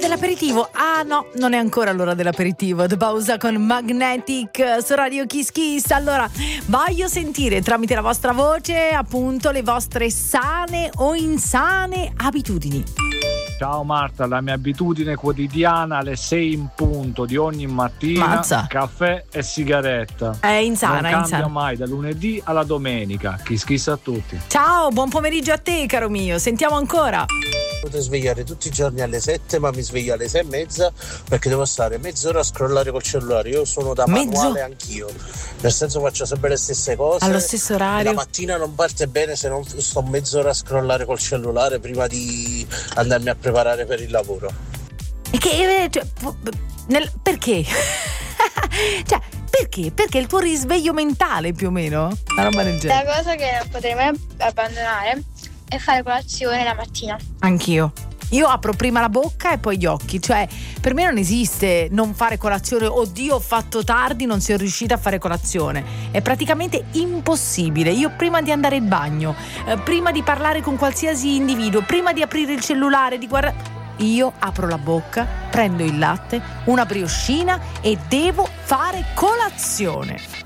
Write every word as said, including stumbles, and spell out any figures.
dell'aperitivo? Ah no, non è ancora l'ora dell'aperitivo. The Pausa con Magnetic su Radio Kiss Kiss. Allora, voglio sentire tramite la vostra voce appunto le vostre sane o insane abitudini. Ciao Marta, la mia abitudine quotidiana alle sei in punto di ogni mattina, Mazza. caffè e sigaretta. È insana, non è cambia insana. mai da lunedì alla domenica. Kiss kiss a tutti. Ciao, buon pomeriggio a te caro mio. Sentiamo ancora. Potrei svegliare tutti i giorni alle sette, ma mi sveglio alle sei e mezza perché devo stare mezz'ora a scrollare col cellulare. Io sono da manuale Mezzo... anch'io, nel senso faccio sempre le stesse cose allo stesso orario. La mattina non parte bene se non sto mezz'ora a scrollare col cellulare prima di andarmi a preparare per il lavoro. E che cioè, nel, perché? Cioè, perché? Perché il tuo risveglio mentale più o meno? Una roba del genere. La cosa che non potrei mai abbandonare è fare colazione la mattina. Anch'io. Io apro prima la bocca e poi gli occhi, cioè per me non esiste non fare colazione. Oddio, ho fatto tardi, non sono riuscita a fare colazione. È praticamente impossibile. Io prima di andare in bagno, eh, prima di parlare con qualsiasi individuo, prima di aprire il cellulare, di guardare, io apro la bocca, prendo il latte, una brioscina e devo fare colazione.